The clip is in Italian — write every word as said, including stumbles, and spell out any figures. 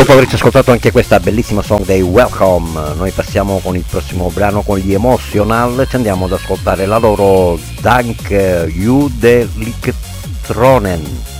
Dopo averci ascoltato anche questa bellissima song dei Welcome, noi passiamo con il prossimo brano con gli Emotional, ci andiamo ad ascoltare la loro Dank You de Lichtronen.